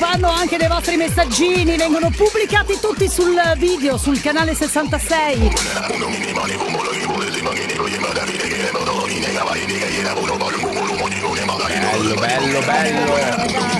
occupando anche dei vostri messaggini, vengono pubblicati tutti sul video, sul canale 66. Bello, bello, bello.